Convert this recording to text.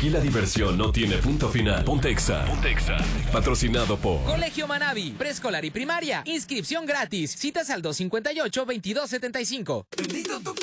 Aquí la diversión no tiene punto final. Ponte Exa. Patrocinado por Colegio Manavi, preescolar y primaria. Inscripción gratis. Citas al 258-2275. Bendito tu